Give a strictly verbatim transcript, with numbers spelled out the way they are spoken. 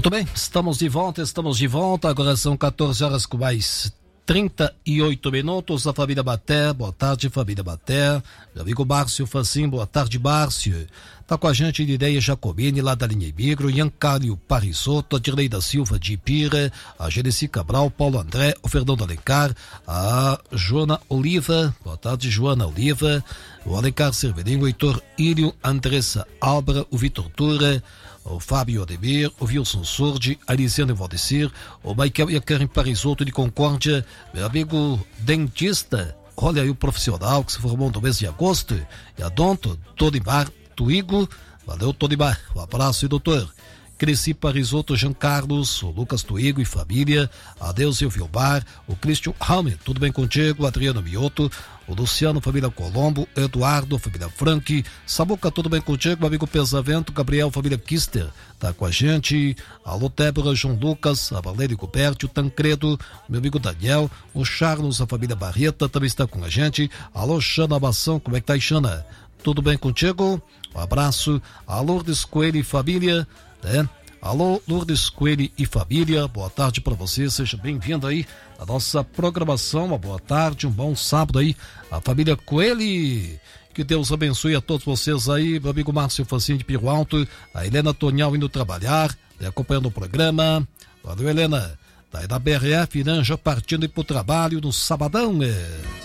Muito bem, estamos de volta, estamos de volta. Agora são quatorze horas com mais trinta e oito minutos. A família Baté, boa tarde, família Baté. Meu amigo Márcio Facim, boa tarde, Márcio. Tá com a gente de Ideia Jacobini, lá da linha Ibigro, Iancálio Parisotto, a Dirlei da Silva de Ipira, a Genesi Cabral, Paulo André, o Fernando Alencar, a Joana Oliva, boa tarde, Joana Oliva, o Alencar Cervelinho, o Heitor Írio, Andressa Albra, o Vitor Tura, o Fábio Ademir, o Wilson Surdi, a Elisiane Valdecir, o Michael e a Karen Parisotto de Concórdia, meu amigo dentista, olha aí o profissional que se formou no mês de agosto, e a Donto, Todimar Tuigo, valeu Todimar, um abraço e doutor. Cresci Parisotto, Jean Carlos, o Lucas Tuigo e família, Adeus e o Vilmar, o Christian Halme, tudo bem contigo, o Adriano Mioto, o Luciano, família Colombo, Eduardo, família Frank, Samuca, tudo bem contigo, meu amigo Pesavento, Gabriel, família Kister, tá com a gente, alô Débora, João Lucas, a Valéria Guberti, o Tancredo, meu amigo Daniel, o Charles, a família Barreta, também está com a gente, alô Xana Mação, como é que tá aí, Xana? Tudo bem contigo? Um abraço, a Lourdes Coelho e família, né? Alô, Lourdes Coelho e família, boa tarde para você, seja bem-vindo aí à nossa programação, uma boa tarde, um bom sábado aí, a família Coelho, que Deus abençoe a todos vocês aí, meu amigo Márcio Facinho de Piro Alto, a Helena Tonial indo trabalhar, acompanhando o programa, valeu Helena, daí da B R F, né, já partindo aí pro trabalho no sabadão, é...